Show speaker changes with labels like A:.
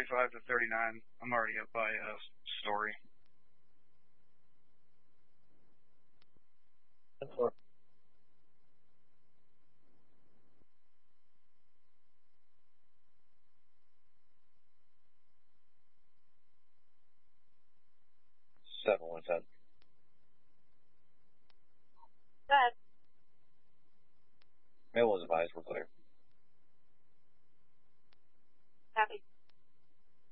A: 45 to 39. I'm already up by Story.
B: Seven, 110.
C: Go ahead.
B: Mail was advised, we're clear.